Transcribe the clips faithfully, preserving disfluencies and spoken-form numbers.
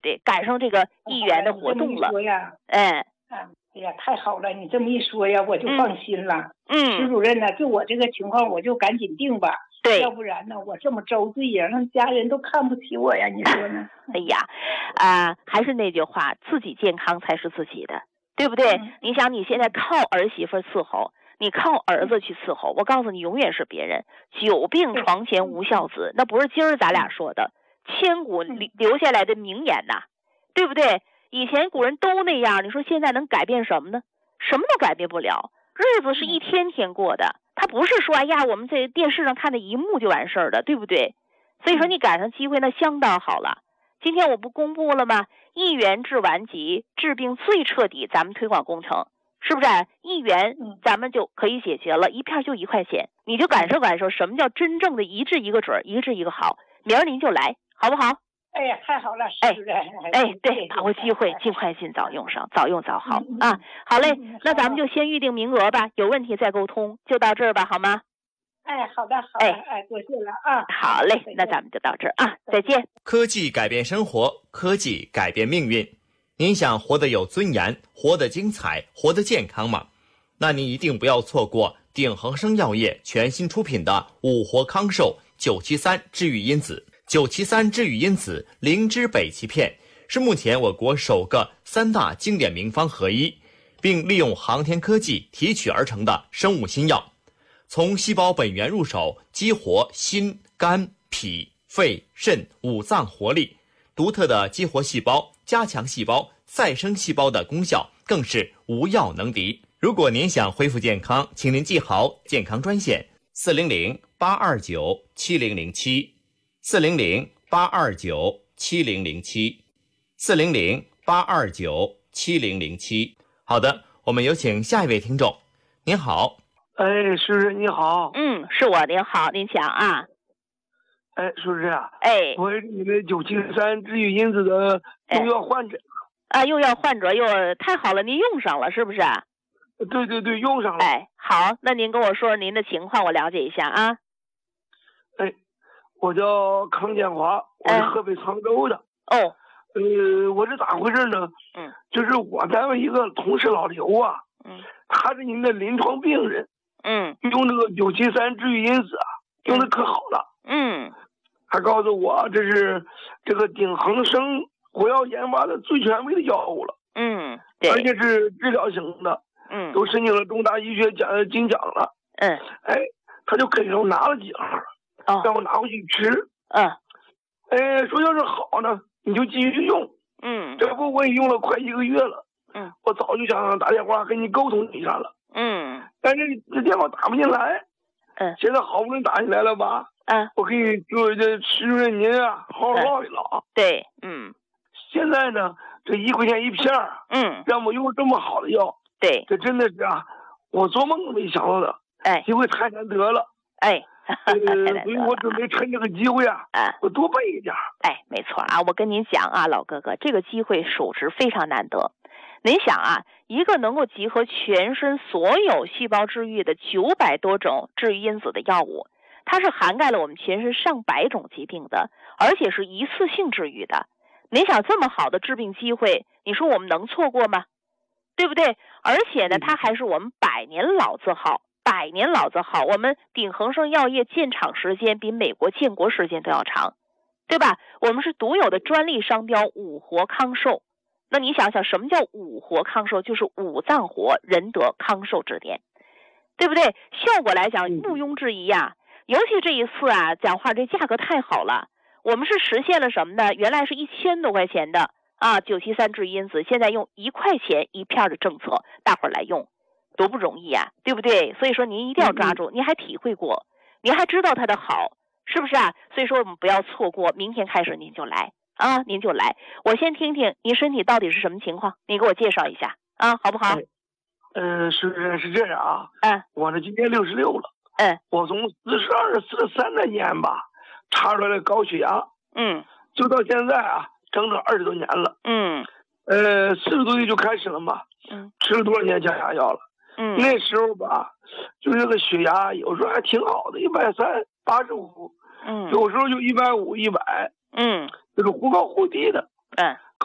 对？赶上这个议员的活动了， 哎，哎呀，太好了！你这么一说呀，我就放心了。嗯，石主任呢，就我这个情况，我就赶紧定吧。 对， 要不然呢，我这么遭罪呀，让家人都看不起我呀，你说呢？ 哎呀，啊、呃，还是那句话，自己健康才是自己的，对不对？嗯、你想，你现在靠儿媳妇伺候，你靠儿子去伺候，我告诉你，永远是别人。久病床前无孝子，那不是今儿咱俩说的，千古留下来的名言呐，对不对？以前古人都那样，你说现在能改变什么呢？什么都改变不了，日子是一天天过的。他不是说哎呀，我们在电视上看的一幕就完事儿的，对不对？所以说你赶上机会那相当好了。今天我不公布了吗？一元治顽疾，治病最彻底，咱们推广工程是不是？一元咱们就可以解决了，一片就一块钱，你就感受感受什么叫真正的一治一个准，一治一个好。明儿您就来，好不好？ 哎呀，太好了， 哎哎，对，把握机会，尽快尽早用上，早用早好、嗯、啊！好嘞、嗯，那咱们就先预定名额吧，有问题再沟通，就到这儿吧，好吗？ 哎，好的，好的，哎哎，多谢了啊！ 好嘞，那咱们就到这儿啊，再见。 科技改变生活，科技改变命运。您想活得有尊严，活得精彩，活得健康吗？那您一定不要错过鼎恒生药业全新出品的五活康寿九七三治愈因子。九七三治愈因子灵芝北芪片是目前我国首个三大经典名方合一，并利用航天科技提取而成的生物新药，从细胞本源入手，激活心、肝、脾、肺、肾五脏活力，独特的激活细胞、加强细胞、再生细胞的功效更是无药能敌。如果您想恢复健康，请您记好健康专线四零零八二九七零零七。四零零八二九七零零七，四零零八二九七零零七。好的，我们有请下一位听众。您好， 哎，叔叔你好。 嗯，是我，您好，您讲啊。 哎，叔叔啊， 哎， 我是你的九七三治愈因子的用药患者。 啊，用药患者又太好了，您用上了是不是？ 对对对，用上了。 哎，好，那您跟我说说您的情况，我了解一下啊。 哎。我叫康建华，我是河北沧州的。 哦， 呃，我是咋回事呢？ 嗯， 就是我单位一个同事老刘啊， 嗯， 他是您的临床病人， 嗯， 用这个九七三治愈因子啊，用的可好了。 嗯， 他告诉我这是这个鼎恒生国药研发的最权威的药物了。 嗯，对， 而且是治疗型的。 嗯， 都申请了重大医学奖金奖了。 嗯， 哎，他就给我拿了几盒。 哦， 让我拿回去吃。 嗯， 哎，说要是好呢，你就继续用。 嗯， 这不我也用了快一个月了。 嗯， 我早就想打电话跟你沟通一下了。 嗯， 但是这电话打不进来。 嗯， 现在好不容易打进来了吧？ 嗯， 我可以就这石主任您啊，好好唠一唠。 对，嗯， 现在呢，这一块钱一片儿， 嗯， 让我用这么好的药， 对， 这真的是啊，我做梦都没想到的。 哎， 机会太难得了。 哎。 呃，所以我准备趁这个机会啊， 啊， 我多备一点。 哎，没错啊，我跟您讲啊，老哥哥，这个机会属实非常难得。您想啊，一个能够集合全身所有细胞治愈的九百多种治愈因子的药物，它是涵盖了我们全身上百种疾病的，而且是一次性治愈的。您想这么好的治病机会，你说我们能错过吗？对不对？而且呢，它还是我们百年老字号。百年老字号，我们鼎恒生药业建厂时间比美国建国时间都要长，对吧？我们是独有的专利商标五活康寿。那你想想，什么叫五活康寿？就是五脏活，仁德康寿之典，对不对？效果来讲毋庸置疑呀、啊。尤其这一次啊，讲话这价格太好了，我们是实现了什么呢？原来是一千多块钱的啊，九七三治愈因子，现在用一块钱一片的政策，大伙儿来用。多不容易啊，对不对？所以说您一定要抓住，您还体会过，您还知道它的好，是不是啊？所以说我们不要错过，明天开始您就来啊，您就来。我先听听您身体到底是什么情况，你给我介绍一下啊，好不好？ 呃，是是这样啊， 嗯， 我这今年六十六了， 嗯， 我从四十二、四十三那年吧，查出来了高血压， 嗯， 就到现在啊，整整二十多年了， 嗯， 呃，四十多岁就开始了嘛， 嗯， 吃了多少年降压药了？ 嗯， 那时候吧，就是这个血压有时候还挺好的，一百三八十五， 嗯， 有时候就一百五、一百， 嗯， 就是忽高忽低的。 嗯， 高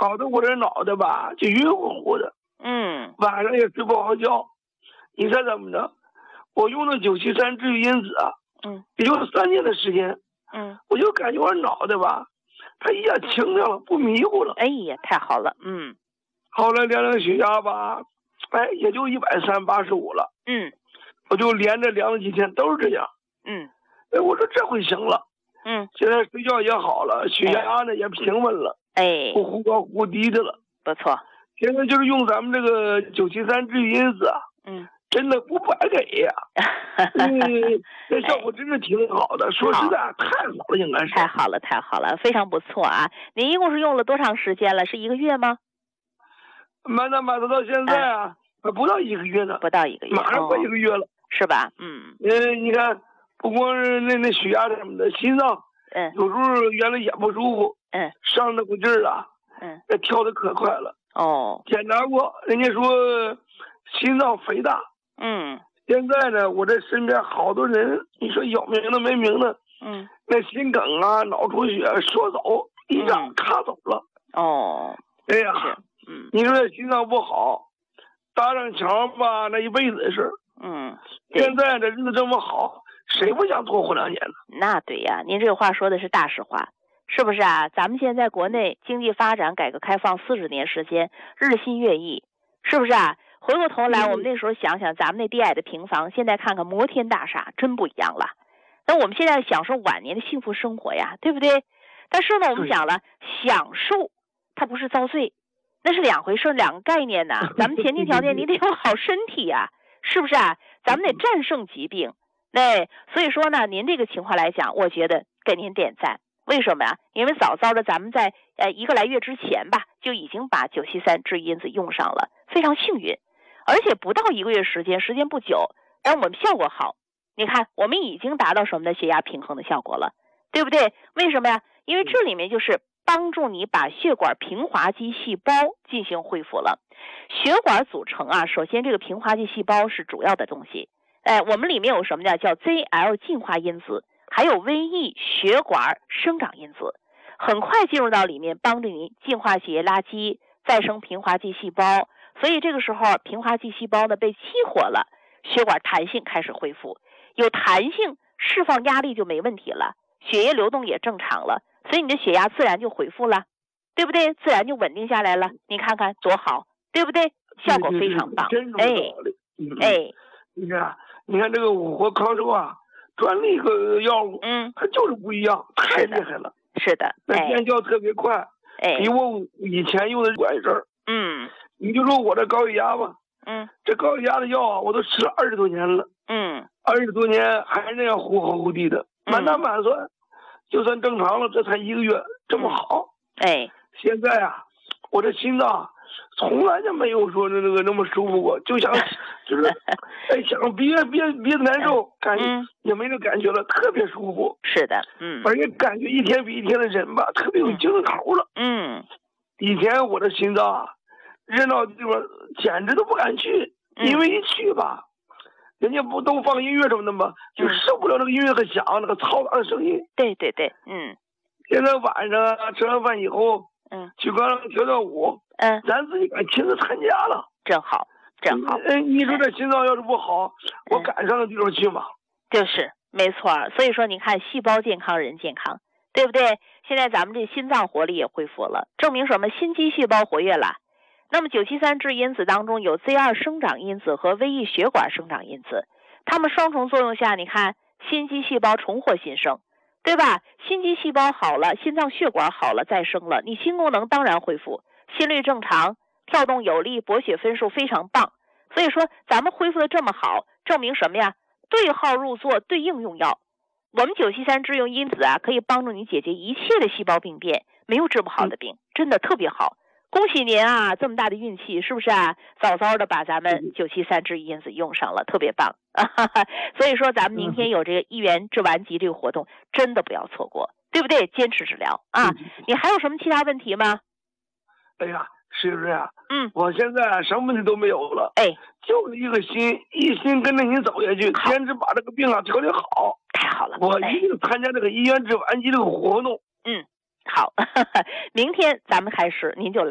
搞得我这脑袋吧就晕乎乎的， 嗯， 晚上也睡不好觉。你猜怎么着？我用的九七三治愈因子啊， 嗯， 也就三年的时间， 嗯， 我就感觉我脑袋吧，它一下清亮了，不迷糊了。 哎呀，太好了，嗯。 后来量量血压吧，哎，也就一百三八十五了。 嗯， 我就连着量了几天，都是这样。 嗯， 哎，我说这回行了。 嗯， 现在睡觉也好了，血压呢、哎、也平稳了。 哎， 不忽高忽低的了。 不错。 现在就是用咱们这个九七三治愈因子啊， 嗯， 真的不白给呀。嗯，这效果真是挺好的。哎、说实在，太好了，应该是。 太好了，太好了，非常不错啊！您一共是用了多长时间了？是一个月吗？ 满打满算到现在啊，嗯、不到一个月呢。 不到一个月， 马上快一个月了， 哦、是吧？嗯。 嗯，你看，不光是那那血压什么的，心脏， 嗯， 有时候原来也不舒服， 嗯， 上那股劲儿啊， 嗯， 那跳的可快了。 哦。 检查过，人家说心脏肥大。 嗯。 现在呢，我这身边好多人，你说有名的没名的， 嗯， 那心梗啊、脑出血说走一张卡走了。 嗯、哦。 哎呀。 嗯， 你说心脏不好，搭上桥吧，那一辈子的事儿。 嗯， 现在这日子这么好，谁不想多活两年呢？ 那对呀，您这个话说的是大实话，是不是啊？咱们现在国内经济发展、改革开放四十年时间，日新月异，是不是啊？回过头来，我们那时候想想，咱们那低矮的平房，现在看看摩天大厦，真不一样了。那我们现在享受晚年的幸福生活呀，对不对？但是呢，我们讲了，享受它不是遭罪。那是两回事，两个概念呢。咱们前提条件，你得有好身体呀、啊，是不是啊？咱们得战胜疾病。对，所以说呢，您这个情况来讲，我觉得给您点赞。为什么呀？因为早早的咱们在呃一个来月之前吧，就已经把九七三治愈因子用上了，非常幸运。而且不到一个月时间，时间不久，但我们效果好。你看，我们已经达到什么的血压平衡的效果了，对不对？为什么呀？因为这里面就是帮助你把血管平滑肌细胞进行恢复了。血管组成啊，首先这个平滑肌细胞是主要的东西。哎，我们里面有什么呢？叫 Z L 进化因子，还有 V E 血管生长因子，很快进入到里面，帮助你净化血液垃圾，再生平滑肌细胞。所以这个时候平滑肌细胞呢被激活了，血管弹性开始恢复，有弹性释放压力就没问题了，血液流动也正常了，所以你的血压自然就恢复了，对不对？自然就稳定下来了。你看看多好，对不对？效果非常棒。哎，哎， 你看，你看这个五活康寿啊，专利个药物， 嗯， 它就是不一样，太厉害了。 是的， 那见效特别快， 哎， 比我以前用的管事儿。 嗯， 你就说我这高血压吧， 嗯， 这高血压的药啊，我都吃了二十多年了， 嗯， 二十多年还是那样忽高忽低的，满打满算，就算正常了，这才一个月这么好。 哎， 现在啊，我这心脏从来就没有说那个那么舒服过，就想就是哎想憋憋憋的难受，感觉也没那感觉了，特别舒服。 是的，嗯， 而且感觉一天比一天的人吧，特别有精神头了。 嗯， 以前我的心脏啊，热闹地方简直都不敢去，因为一去吧，人家不都放音乐什么的吗？就受不了那个音乐很响，那个嘈杂的声音。 对对对，嗯。 现在晚上啊，吃完饭以后， 嗯， 去刚上跳跳舞， 嗯， 咱自己敢亲自参加了， 真好，真好。 嗯，你说这心脏要是不好，我敢上那地方去吗？ 就是没错，所以说你看，细胞健康，人健康，对不对？现在咱们这心脏活力也恢复了，证明什么？心肌细胞活跃了。那么九七三治因子当中有 Z 二 生长因子和 V E 血管生长因子，它们双重作用下，你看心肌细胞重获新生，对吧？心肌细胞好了，心脏血管好了，再生了，你心功能当然恢复，心率正常，跳动有力，博血分数非常棒。所以说咱们恢复的这么好，证明什么呀？对号入座，对应用药。我们九七三治愈因子啊，可以帮助你解决一切的细胞病变，没有治不好的病，真的特别好。恭喜您啊，这么大的运气，是不是啊？早早的把咱们九七三治愈因子用上了，特别棒啊！所以说咱们明天有这个一元治顽疾这个活动，真的不要错过，对不对？坚持治疗啊！你还有什么其他问题吗？ 哎呀，是不是啊？ 嗯， 我现在什么问题都没有了， 哎， 就是一个心，一心跟着您走下去，坚持把这个病啊调理好。 太好了， 我一定参加这个一元治顽疾这个活动。 嗯，好，明天咱们开始，您就来。